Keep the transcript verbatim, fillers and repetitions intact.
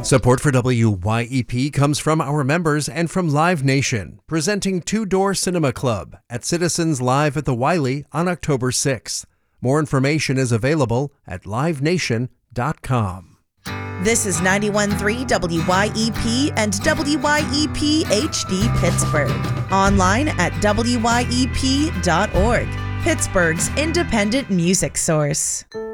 Support for W Y E P comes from our members and from Live Nation, presenting Two Door Cinema Club at Citizens Live at the Wiley on October sixth. More information is available at live nation dot com. This is ninety-one point three W Y E P and W Y E P H D Pittsburgh. Online at W Y E P dot org. Pittsburgh's independent music source.